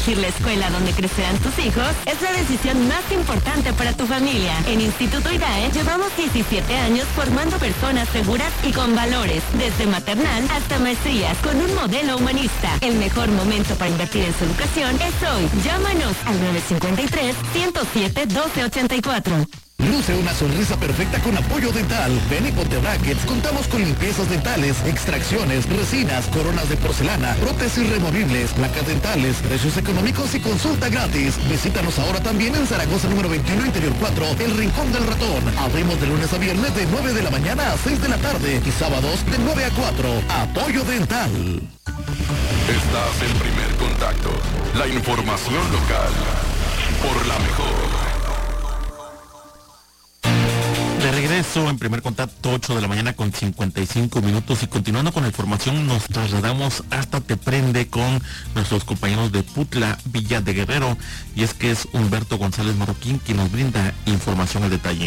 elegir la escuela donde crecerán tus hijos es la decisión más importante para tu familia. En Instituto IDAE llevamos 17 años formando personas seguras y con valores, desde maternal hasta maestrías, con un modelo humanista. El mejor momento para invertir en su educación es hoy. Llámanos al 953-107-1284. Luce una sonrisa perfecta con Apoyo Dental. Ven y ponte brackets. Contamos con limpiezas dentales, extracciones, resinas, coronas de porcelana, prótesis removibles, placas dentales, precios económicos y consulta gratis. Visítanos ahora también en Zaragoza número 21, Interior 4, El Rincón del Ratón. Abrimos de lunes a viernes de 9 de la mañana a 6 de la tarde y sábados de 9 a 4. Apoyo Dental. Estás en Primer Contacto. La información local por la mejor. De regreso en Primer Contacto, 8 de la mañana con 55 minutos, y continuando con la información nos trasladamos hasta Teprende con nuestros compañeros de Putla, Villa de Guerrero, y es que es Humberto González Marroquín quien nos brinda información al detalle.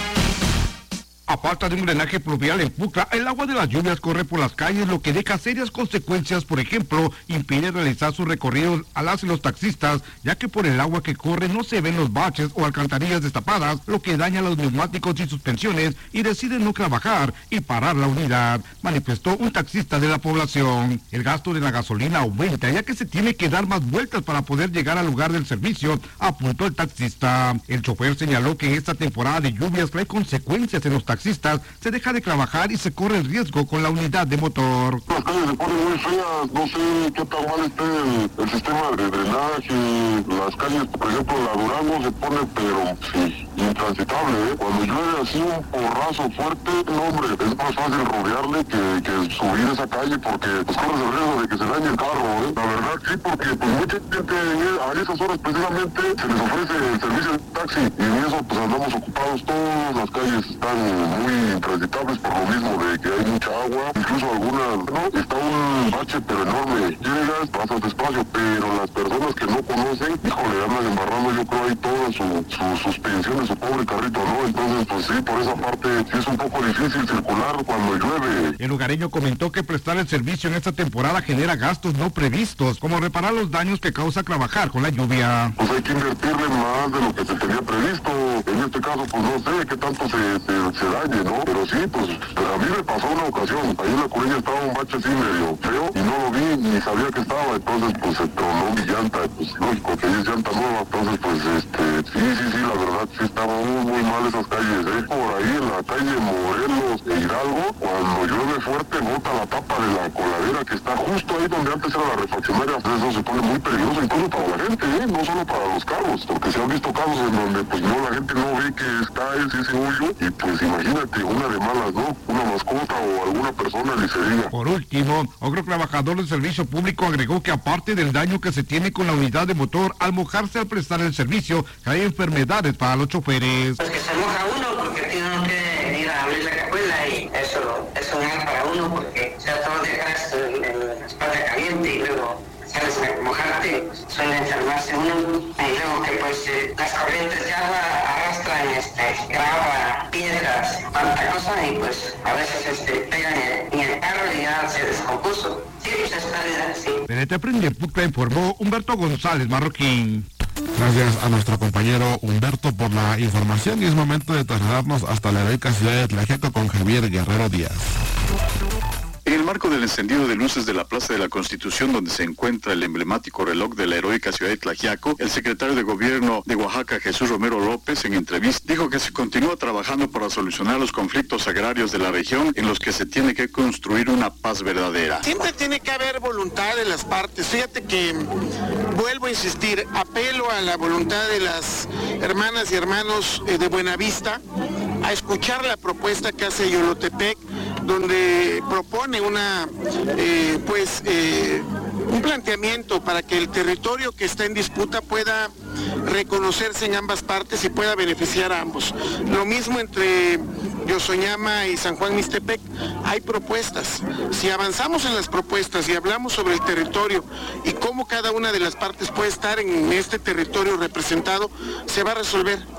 A falta de un drenaje pluvial en Putla, el agua de las lluvias corre por las calles, lo que deja serias consecuencias. Por ejemplo, impide realizar sus recorridos a las y los taxistas, ya que por el agua que corre no se ven los baches o alcantarillas destapadas, lo que daña los neumáticos y suspensiones, y deciden no trabajar y parar la unidad, manifestó un taxista de la población. El gasto de la gasolina aumenta, ya que se tiene que dar más vueltas para poder llegar al lugar del servicio, apuntó el taxista. El chofer señaló que en esta temporada de lluvias trae consecuencias en los taxistas, se deja de trabajar y se corre el riesgo con la unidad de motor. Las calles se ponen muy feas, no sé qué tan mal esté el sistema de drenaje. Las calles, por ejemplo, la Durango se pone, pero sí, intransitable, Cuando llueve así un porrazo fuerte, no, hombre, es más fácil rodearle que subir esa calle, porque pues corres el riesgo de que se dañe el carro, La verdad sí, porque pues mucha gente a esas horas precisamente se les ofrece el servicio de taxi, y en eso pues andamos ocupados todos, las calles están muy intransitables por lo mismo de que hay mucha agua, incluso algunas, ¿no? Está un bache pero enorme, llegas, pasas despacio, pero las personas que no conocen, híjole, andan embarrando yo creo ahí toda su suspensión de su pobre carrito, ¿no? Entonces pues sí, por esa parte sí es un poco difícil circular cuando llueve. El lugareño comentó que prestar el servicio en esta temporada genera gastos no previstos, como reparar los daños que causa trabajar con la lluvia. Pues hay que invertirle más de lo que se tenía previsto, en este caso pues no sé qué tanto se dañe, ¿no? Pero sí, pues a mí me pasó una ocasión, ahí en la Cureña estaba un bache así medio feo y no lo vi ni sabía que estaba, entonces pues se tronó mi llanta, pues lógico que es llanta nueva, entonces pues sí, la verdad sí estaban muy mal esas calles, Por ahí en la calle Morelos e Hidalgo, cuando llueve fuerte bota la tapa de la coladera que está justo ahí donde antes era la refaccionaria, eso se pone muy peligroso incluso para la gente, no solo para los carros, porque se han visto casos en donde pues no, la gente no ve que está ese hoyo y pues imagínate, una de malas, ¿no? Una mascota o alguna persona ni se diga. Por último, otro trabajador del servicio público agregó que aparte del daño que se tiene con la unidad de motor al mojarse al prestar el servicio, hay enfermedades para los choferes. Pues que se moja uno porque tiene que ir a abrir la cajuela y eso es un mal para uno porque ya todo dejas la espalda caliente y luego sales a mojarte, suele enfermarse uno y luego que pues las corrientes de agua arrastran grava, piedras, tanta cosa y pues a veces pegan en el carro y ya se descompuso. Sí, pues está así. Desde Teprende Putla informó Humberto González Marroquín. Gracias a nuestro compañero Humberto por la información, y es momento de trasladarnos hasta la heroica ciudad de Tlaxiaco con Javier Guerrero Díaz. En el marco del encendido de luces de la Plaza de la Constitución, donde se encuentra el emblemático reloj de la heroica ciudad de Tlaxiaco, el secretario de Gobierno de Oaxaca, Jesús Romero López, en entrevista, dijo que se continúa trabajando para solucionar los conflictos agrarios de la región, en los que se tiene que construir una paz verdadera. Siempre tiene que haber voluntad de las partes. Fíjate que, vuelvo a insistir, apelo a la voluntad de las hermanas y hermanos de Buenavista, a escuchar la propuesta que hace Yolotepec, donde propone un planteamiento para que el territorio que está en disputa pueda reconocerse en ambas partes y pueda beneficiar a ambos. Lo mismo entre Yosoñama y San Juan Mixtepec, hay propuestas. Si avanzamos en las propuestas y hablamos sobre el territorio y cómo cada una de las partes puede estar en este territorio representado, se va a resolver.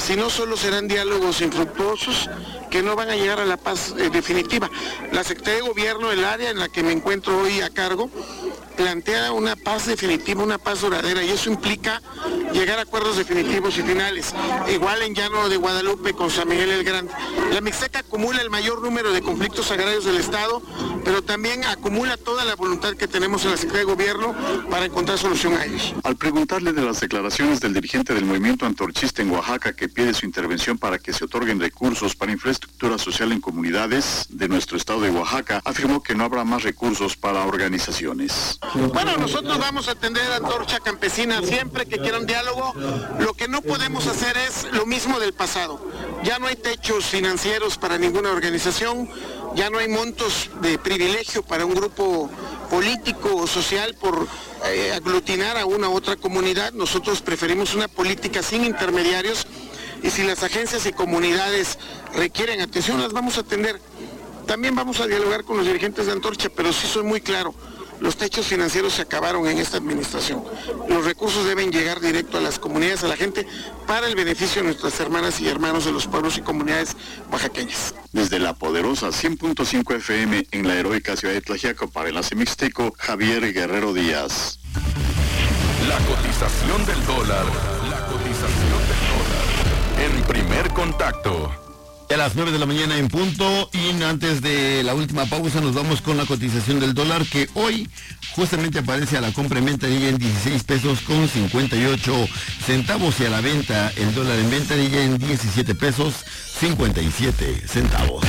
Si no, solo serán diálogos infructuosos que no van a llegar a la paz definitiva. La Secretaría de Gobierno, el área en la que me encuentro hoy a cargo, plantea una paz definitiva, una paz duradera, y eso implica llegar a acuerdos definitivos y finales. Igual en Llano de Guadalupe con San Miguel el Grande. La Mixteca acumula el mayor número de conflictos agrarios del Estado, pero también acumula toda la voluntad que tenemos en la Secretaría de Gobierno para encontrar solución a ellos. Al preguntarle de las declaraciones del dirigente del movimiento antorchista en Oaxaca que pide su intervención para que se otorguen recursos para infraestructura social en comunidades de nuestro estado de Oaxaca, afirmó que no habrá más recursos para organizaciones. Bueno, nosotros vamos a atender a Antorcha Campesina siempre que quieran diálogo. Lo que no podemos hacer es lo mismo del pasado. Ya no hay techos financieros para ninguna organización, ya no hay montos de privilegio para un grupo político o social por aglutinar a una u otra comunidad. Nosotros preferimos una política sin intermediarios, y si las agencias y comunidades requieren atención, las vamos a atender. También vamos a dialogar con los dirigentes de Antorcha, pero sí soy muy claro. Los techos financieros se acabaron en esta administración. Los recursos deben llegar directo a las comunidades, a la gente, para el beneficio de nuestras hermanas y hermanos de los pueblos y comunidades oaxaqueñas. Desde la poderosa 100.5 FM en la heroica ciudad de Tlaxiaco para el Enlace Mixteco, Javier Guerrero Díaz. La cotización del dólar. La cotización del dólar. En Primer Contacto. A las 9 de la mañana en punto, y antes de la última pausa nos vamos con la cotización del dólar, que hoy justamente aparece a la compra en ventanilla en 16 pesos con 58 centavos y a la venta el dólar en ventanilla en 17 pesos 57 centavos.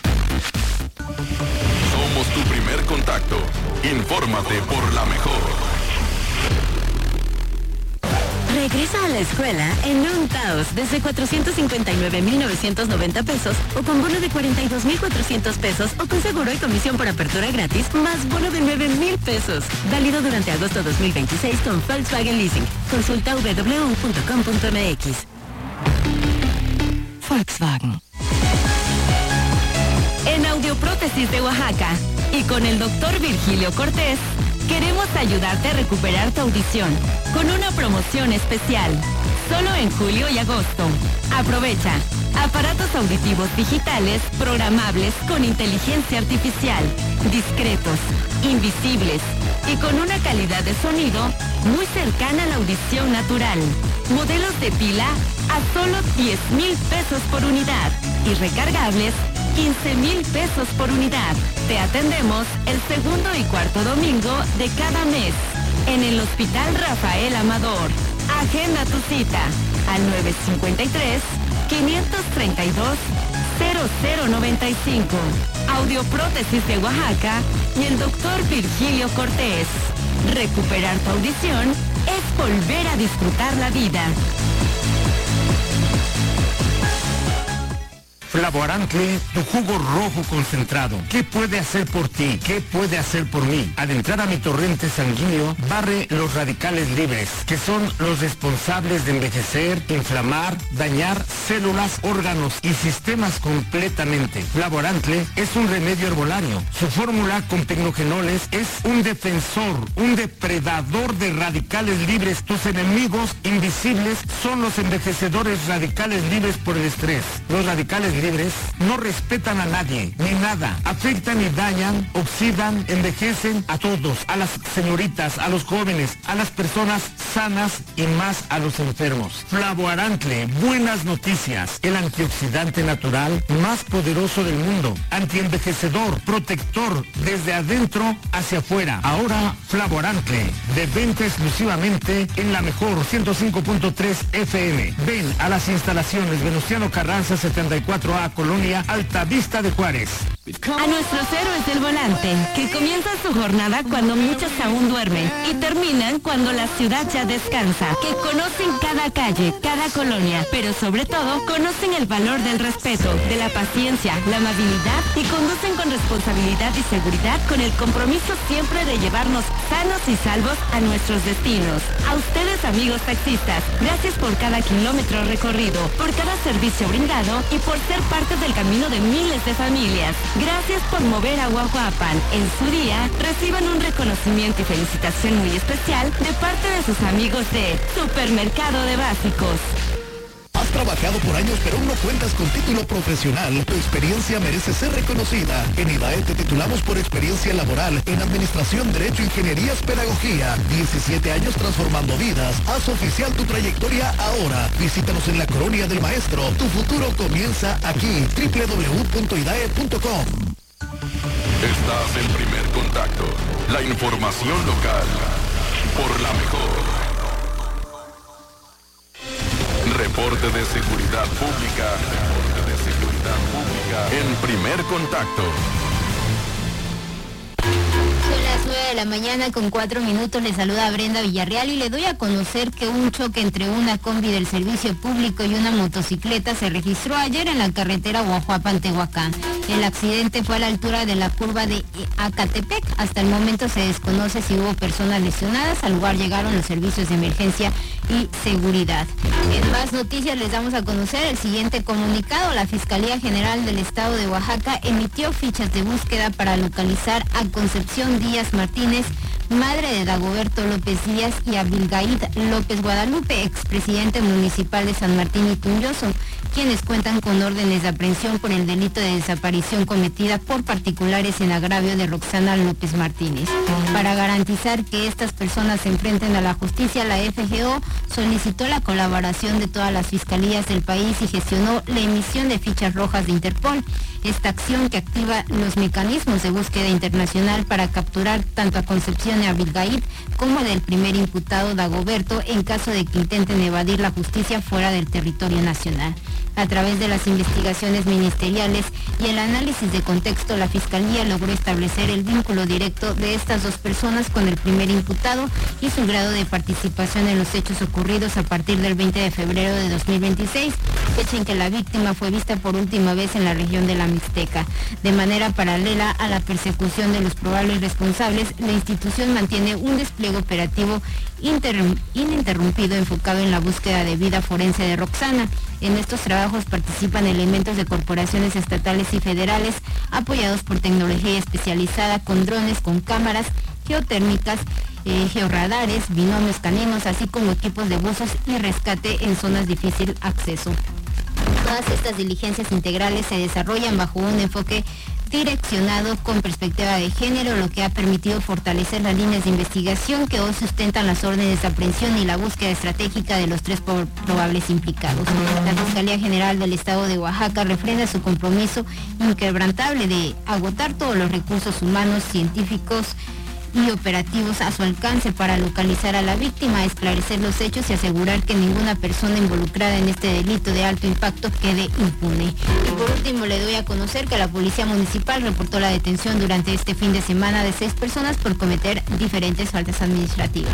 Somos tu primer contacto. Infórmate por la mejor. Regresa a la escuela en Untaos desde 459,990 pesos o con bono de 42,400 pesos o con seguro y comisión por apertura gratis más bono de 9,000 pesos. Válido durante agosto 2026 con Volkswagen Leasing. Consulta www.com.mx. Volkswagen. En Audioprótesis de Oaxaca y con el Dr. Virgilio Cortés, queremos ayudarte a recuperar tu audición con una promoción especial. Solo en julio y agosto. Aprovecha. Aparatos auditivos digitales programables con inteligencia artificial, discretos, invisibles y con una calidad de sonido muy cercana a la audición natural. Modelos de pila a solo 10,000 pesos por unidad y recargables 15,000 pesos por unidad. Te atendemos el segundo y cuarto domingo de cada mes en el Hospital Rafael Amador. Agenda tu cita al 953-532-0095. Audioprótesis de Oaxaca y el Dr. Virgilio Cortés. Recuperar tu audición es volver a disfrutar la vida. Flavoarantle, tu jugo rojo concentrado. ¿Qué puede hacer por ti? ¿Qué puede hacer por mí? Al entrar a mi torrente sanguíneo, barre los radicales libres, que son los responsables de envejecer, inflamar, dañar células, órganos y sistemas completamente. Flavoarantle es un remedio herbolario. Su fórmula con tecnogenoles es un defensor, un depredador de radicales libres. Tus enemigos invisibles son los envejecedores radicales libres por el estrés. Los radicales libres no respetan a nadie ni nada, afectan y dañan, oxidan, envejecen a todos, a las señoritas, a los jóvenes, a las personas sanas y más a los enfermos. Flavoarantle, buenas noticias, el antioxidante natural más poderoso del mundo, antienvejecedor, protector desde adentro hacia afuera. Ahora Flavoarantle, de venta exclusivamente en la mejor 105.3 FM. Ven a las instalaciones Venustiano Carranza 74A, Colonia Altavista de Juárez. A nuestros héroes del volante, que comienzan su jornada cuando muchos aún duermen y terminan cuando la ciudad ya descansa, que conocen cada calle, cada colonia, pero sobre todo conocen el valor del respeto, de la paciencia, la amabilidad y conducen con responsabilidad y seguridad con el compromiso siempre de llevarnos sanos y salvos a nuestros destinos. A ustedes, amigos taxistas, gracias por cada kilómetro recorrido, por cada servicio brindado y por ser parte del camino de miles de familias. Gracias por mover a Huajuapan. En su día, reciban un reconocimiento y felicitación muy especial de parte de sus amigos de Supermercado de Básicos. trabajado por años pero aún no cuentas con título profesional, tu experiencia merece ser reconocida. En IDAE te titulamos por experiencia laboral en Administración, Derecho, Ingenierías, Pedagogía. 17 años transformando vidas. Haz oficial tu trayectoria ahora. Visítanos en la Colonia del Maestro. Tu futuro comienza aquí. www.idae.com. Estás en Primer Contacto. La información local por la mejor. Reporte de seguridad pública. Reporte de seguridad pública en Primer Contacto. Son las 9 de la mañana con 4 minutos. Le saluda a Brenda Villarreal y le doy a conocer que un choque entre una combi del servicio público y una motocicleta se registró ayer en la carretera Huajuapan-Tehuacán. El accidente fue a la altura de la curva de Acatepec. Hasta el momento se desconoce si hubo personas lesionadas. Al lugar llegaron los servicios de emergencia y seguridad. En más noticias les damos a conocer el siguiente comunicado. La Fiscalía General del Estado de Oaxaca emitió fichas de búsqueda para localizar a Concepción Díaz Martínez, madre de Dagoberto López Díaz, y Abilgaid López Guadalupe, expresidente municipal de San Martín y Tunyoso, quienes cuentan con órdenes de aprehensión por el delito de desaparición cometida por particulares en agravio de Roxana López Martínez. Para garantizar que estas personas se enfrenten a la justicia, la FGO solicitó la colaboración de todas las fiscalías del país y gestionó la emisión de fichas rojas de Interpol. Esta acción que activa los mecanismos de búsqueda internacional para capturar tanto a Concepción y a Abilgaid como del primer imputado Dagoberto en caso de que intenten evadir la justicia fuera del territorio nacional. A través de las investigaciones ministeriales y el análisis de contexto, la Fiscalía logró establecer el vínculo directo de estas dos personas con el primer imputado y su grado de participación en los hechos ocurridos a partir del 20 de febrero de 2026, fecha en que la víctima fue vista por última vez en la región de la Mixteca. De manera paralela a la persecución de los probables responsables, la institución mantiene un despliegue operativo ininterrumpido enfocado en la búsqueda de vida forense de Roxana. En estos trabajos participan elementos de corporaciones estatales y federales apoyados por tecnología especializada con drones, con cámaras geotérmicas, georradares, binomios caninos, así como equipos de buzos y rescate en zonas de difícil acceso. Todas estas diligencias integrales se desarrollan bajo un enfoque direccionado con perspectiva de género, lo que ha permitido fortalecer las líneas de investigación que hoy sustentan las órdenes de aprehensión y la búsqueda estratégica de los tres probables implicados. La Fiscalía General del Estado de Oaxaca refrenda su compromiso inquebrantable de agotar todos los recursos humanos, científicos y operativos a su alcance para localizar a la víctima, esclarecer los hechos y asegurar que ninguna persona involucrada en este delito de alto impacto quede impune. Y por último le doy a conocer que la Policía Municipal reportó la detención durante este fin de semana de 6 personas por cometer diferentes faltas administrativas.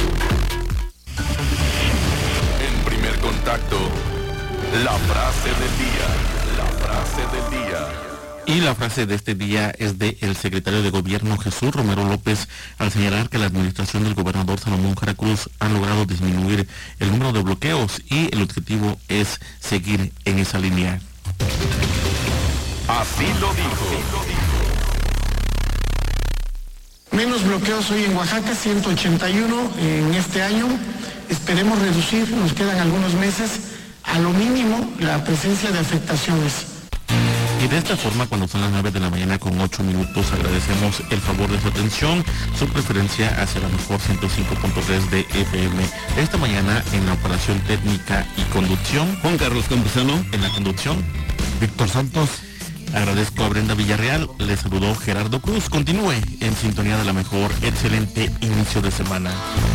En Primer Contacto, la frase del día. La frase del día. Y la frase de este día es de el secretario de Gobierno Jesús Romero López al señalar que la administración del gobernador Salomón Jara Cruz ha logrado disminuir el número de bloqueos y el objetivo es seguir en esa línea. Así lo dijo. Menos bloqueos hoy en Oaxaca, 181 en este año. Esperemos reducir, nos quedan algunos meses, a lo mínimo la presencia de afectaciones. Y de esta forma, cuando son las 9 de la mañana con 8 minutos, agradecemos el favor de su atención, su preferencia hacia la mejor 105.3 de FM. Esta mañana en la operación técnica y conducción, Juan Carlos Campuzano. En la conducción, Víctor Santos. Agradezco a Brenda Villarreal, le saludó Gerardo Cruz. Continúe en sintonía de la mejor. Excelente inicio de semana.